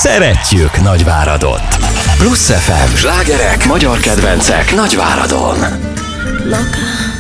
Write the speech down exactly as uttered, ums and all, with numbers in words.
Szeretjük Nagyváradot. Plusz ef em, slágerek, magyar kedvencek Nagyváradon. Loca.